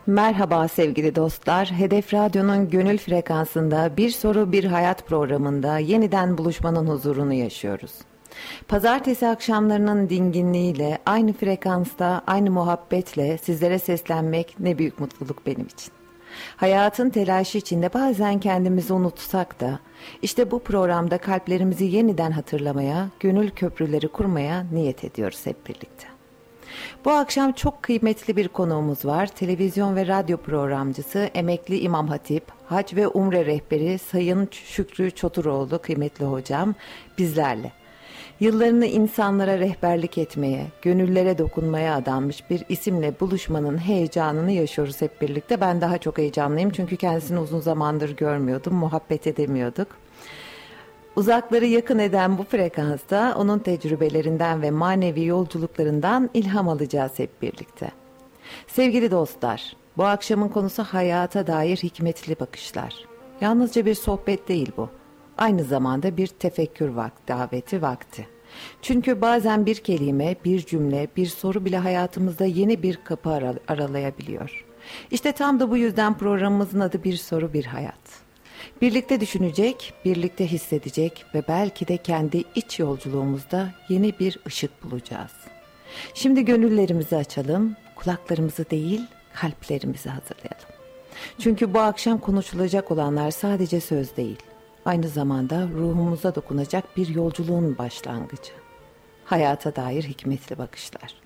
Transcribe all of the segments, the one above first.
Merhaba sevgili dostlar. Hedef Radyo'nun gönül frekansında Bir Soru Bir Hayat programında yeniden buluşmanın huzurunu yaşıyoruz. Pazartesi akşamlarının dinginliğiyle, aynı frekansta, aynı muhabbetle sizlere seslenmek ne büyük mutluluk benim için. Hayatın telaşı içinde bazen kendimizi unutsak da, işte bu programda kalplerimizi yeniden hatırlamaya, gönül köprüleri kurmaya niyet ediyoruz hep birlikte. Bu akşam çok kıymetli bir konuğumuz var. Televizyon ve radyo programcısı, emekli İmam Hatip, Hac ve Umre rehberi Sayın Şükrü Çoturoğlu kıymetli hocam bizlerle. Yıllarını insanlara rehberlik etmeye, gönüllere dokunmaya adanmış bir isimle buluşmanın heyecanını yaşıyoruz hep birlikte. Ben daha çok heyecanlıyım çünkü kendisini uzun zamandır görmüyordum, muhabbet edemiyorduk. Uzakları yakın eden bu frekansta onun tecrübelerinden ve manevi yolculuklarından ilham alacağız hep birlikte. Sevgili dostlar, bu akşamın konusu hayata dair hikmetli bakışlar. Yalnızca bir sohbet değil bu. Aynı zamanda bir tefekkür daveti vakti. Çünkü bazen bir kelime, bir cümle, bir soru bile hayatımızda yeni bir kapı aralayabiliyor. İşte tam da bu yüzden programımızın adı Bir Soru Bir Hayat. Birlikte düşünecek, birlikte hissedecek ve belki de kendi iç yolculuğumuzda yeni bir ışık bulacağız. Şimdi gönüllerimizi açalım, kulaklarımızı değil, kalplerimizi hazırlayalım. Çünkü bu akşam konuşulacak olanlar sadece söz değil, aynı zamanda ruhumuza dokunacak bir yolculuğun başlangıcı. Hayata dair hikmetli bakışlar.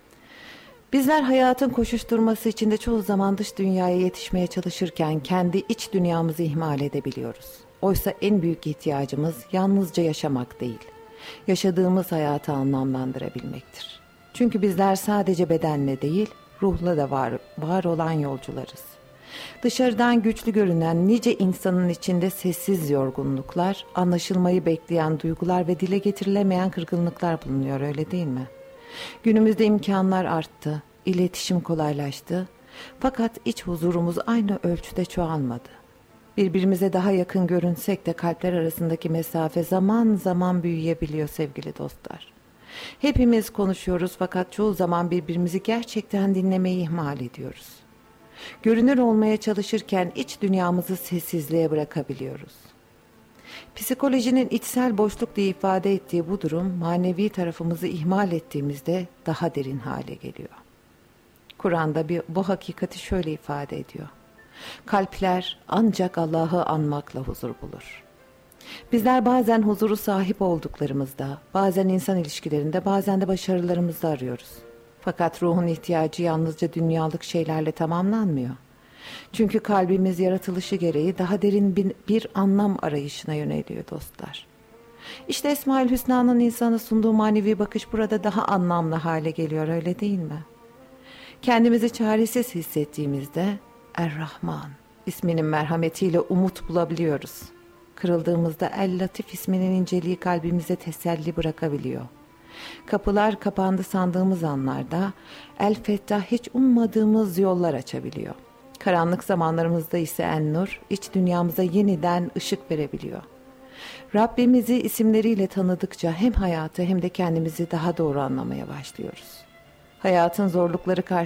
Bizler hayatın koşuşturması içinde çoğu zaman dış dünyaya yetişmeye çalışırken kendi iç dünyamızı ihmal edebiliyoruz. Oysa en büyük ihtiyacımız yalnızca yaşamak değil, yaşadığımız hayatı anlamlandırabilmektir. Çünkü bizler sadece bedenle değil, ruhla da var olan yolcularız. Dışarıdan güçlü görünen nice insanın içinde sessiz yorgunluklar, anlaşılmayı bekleyen duygular ve dile getirilemeyen kırgınlıklar bulunuyor, öyle değil mi? Günümüzde imkanlar arttı, iletişim kolaylaştı. Fakat iç huzurumuz aynı ölçüde çoğalmadı. Birbirimize daha yakın görünsek de kalpler arasındaki mesafe zaman zaman büyüyebiliyor sevgili dostlar. Hepimiz konuşuyoruz fakat çoğu zaman birbirimizi gerçekten dinlemeyi ihmal ediyoruz. Görünür olmaya çalışırken iç dünyamızı sessizliğe bırakabiliyoruz. Psikolojinin içsel boşluk diye ifade ettiği bu durum manevi tarafımızı ihmal ettiğimizde daha derin hale geliyor. Kur'an'da bu hakikati şöyle ifade ediyor. Kalpler ancak Allah'ı anmakla huzur bulur. Bizler bazen huzuru sahip olduklarımızda, bazen insan ilişkilerinde, bazen de başarılarımızda arıyoruz. Fakat ruhun ihtiyacı yalnızca dünyalık şeylerle tamamlanmıyor. Çünkü kalbimiz yaratılışı gereği daha derin bir anlam arayışına yöneliyor dostlar. İşte Esma-ül Hüsna'nın insana sunduğu manevi bakış burada daha anlamlı hale geliyor, öyle değil mi? Kendimizi çaresiz hissettiğimizde Er-Rahman isminin merhametiyle umut bulabiliyoruz. Kırıldığımızda El-Latif isminin inceliği kalbimize teselli bırakabiliyor. Kapılar kapandı sandığımız anlarda El-Fettah hiç ummadığımız yollar açabiliyor. Karanlık zamanlarımızda ise En-Nur iç dünyamıza yeniden ışık verebiliyor. Rabbimizi isimleriyle tanıdıkça hem hayatı hem de kendimizi daha doğru anlamaya başlıyoruz. Hayatın zorlukları karşısında